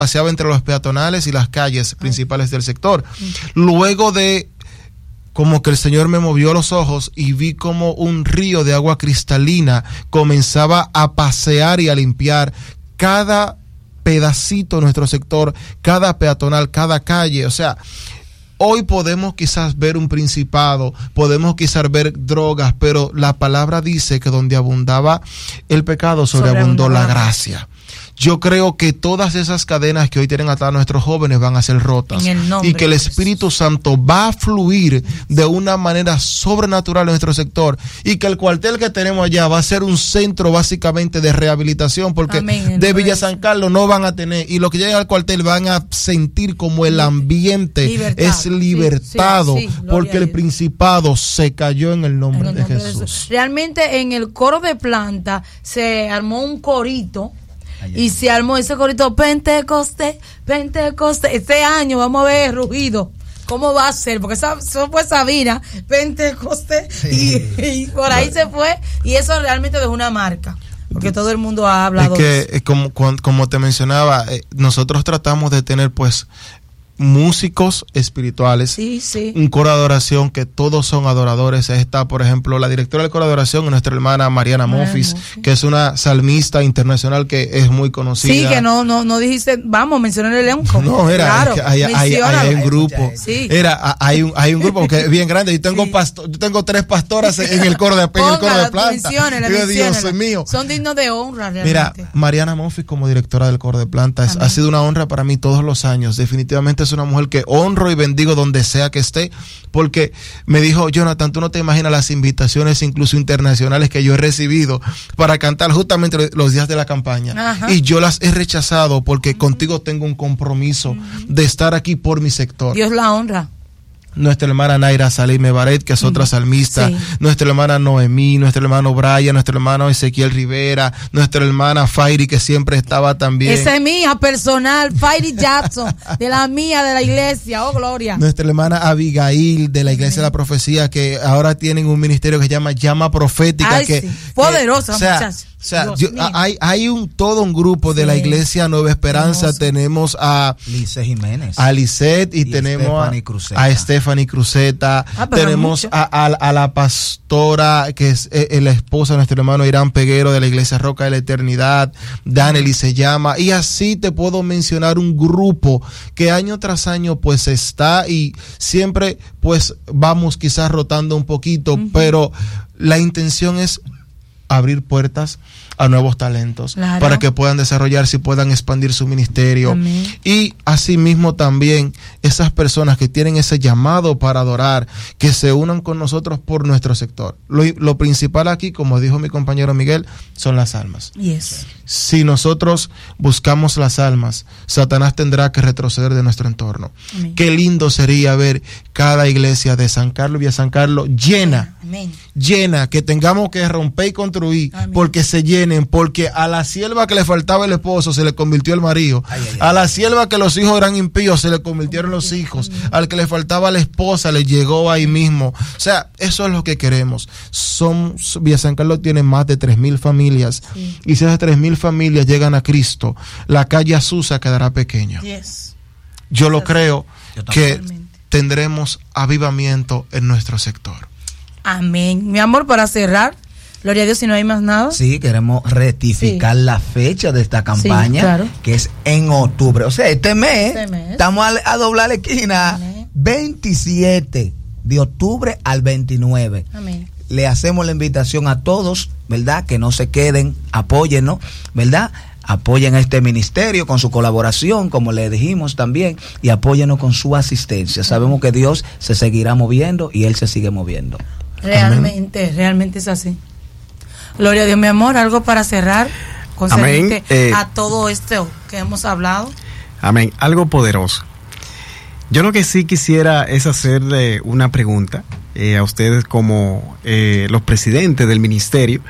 paseaba entre los peatonales y las calles principales del sector. Luego de como que el Señor me movió los ojos y vi como un río de agua cristalina comenzaba a pasear y a limpiar cada pedacito de nuestro sector, cada peatonal, cada calle. O sea, hoy podemos quizás ver un principado, podemos quizás ver drogas, pero la palabra dice que donde abundaba el pecado, sobreabundó la gracia. Yo creo que todas esas cadenas que hoy tienen atadas a nuestros jóvenes van a ser rotas y que el Espíritu Santo va a fluir de una manera sobrenatural en nuestro sector y que el cuartel que tenemos allá va a ser un centro básicamente de rehabilitación, porque de Villa San Carlos no van a tener, y los que llegan al cuartel van a sentir como el ambiente es libertado, porque el principado se cayó en el nombre de Jesús. Realmente en el coro de planta se armó un corito. Y se armó ese corito Pentecostés. Este año vamos a ver rugido. ¿Cómo va a ser? Porque eso fue Sabina, Pentecostés, y por ahí se fue. Y eso realmente dejó una marca. Porque todo el mundo ha hablado de eso. Como te mencionaba, nosotros tratamos de tener pues músicos espirituales, un coro de adoración que todos son adoradores. Está, por ejemplo, la directora del coro de adoración, nuestra hermana Mariana Mofis, que es una salmista internacional que es muy conocida. Sí, que no dijiste, vamos, mencionar el elenco. No, claro, hay un grupo. Hay un grupo que es bien grande. Yo tengo 3 pastoras en el coro de planta. Dios mío. Son dignos de honra, realmente. Mira, Mariana Mofis como directora del coro de planta ha sido una honra para mí todos los años. Definitivamente es una mujer que honro y bendigo donde sea que esté, porque me dijo: Jonathan, tú no te imaginas las invitaciones incluso internacionales que yo he recibido para cantar justamente los días de la campaña. Y yo las he rechazado porque contigo tengo un compromiso de estar aquí por mi sector. Dios la honra. Nuestra hermana Naira Salime Baret, que es otra salmista, nuestra hermana Noemí, nuestro hermano Brian, nuestro hermano Ezequiel Rivera, nuestra hermana Fairy, que siempre estaba también. Esa es mía personal, Fairy Jackson, de la iglesia, oh gloria. Nuestra hermana Abigail, de la iglesia de la profecía, que ahora tienen un ministerio que se llama Llama Profética. Poderosa, muchachos. O sea, hay todo un grupo de la iglesia Nueva Esperanza. Tenemos a Lice Jiménez, a Lisette y tenemos a Stephanie Cruzeta. Tenemos a la pastora que es la esposa de nuestro hermano Irán Peguero de la iglesia Roca de la Eternidad, Danely se llama, y así te puedo mencionar un grupo que año tras año pues está, y siempre pues vamos quizás rotando un poquito, pero la intención es abrir puertas a nuevos talentos, para que puedan desarrollarse y puedan expandir su ministerio. Y asimismo también esas personas que tienen ese llamado para adorar, que se unan con nosotros por nuestro sector. Lo principal aquí, como dijo mi compañero Miguel, son las almas. Si nosotros buscamos las almas, Satanás tendrá que retroceder de nuestro entorno. Qué lindo sería ver cada iglesia de San Carlos y Villa San Carlos llena, que tengamos que romper y construir, porque se llenen, porque a la sierva que le faltaba el esposo se le convirtió el marido, a la sierva que los hijos eran impíos se le convirtieron los hijos, al que le faltaba la esposa le llegó ahí mismo. O sea, eso es lo que queremos. Villa San Carlos tiene más de 3,000 familias, y si esas 3,000 familias llegan a Cristo, la calle Azusa quedará pequeña. Yo lo creo, que tendremos avivamiento en nuestro sector. Amén. Mi amor, para cerrar, gloria a Dios, si no hay más nada. Sí, queremos rectificar la fecha de esta campaña, que es en octubre. O sea, este mes. Estamos a doblar la esquina. 27 de octubre al 29. Amén. Le hacemos la invitación a todos, ¿verdad? Que no se queden, apóyennos, ¿verdad? Apoyen a este ministerio con su colaboración, como le dijimos también, y apóyennos con su asistencia. Sabemos que Dios se seguirá moviendo y Él se sigue moviendo. Realmente es así. Gloria a Dios, mi amor, algo para cerrar concerniente a todo esto que hemos hablado. Amén, algo poderoso. Yo lo que sí quisiera es hacerle una pregunta a ustedes como los presidentes del ministerio.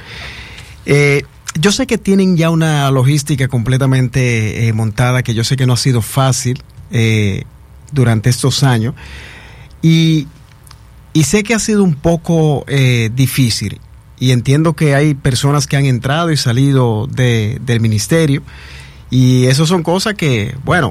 Yo sé que tienen ya una logística completamente montada, que yo sé que no ha sido fácil durante estos años, y sé que ha sido un poco difícil, y entiendo que hay personas que han entrado y salido del ministerio, Y eso son cosas que, bueno,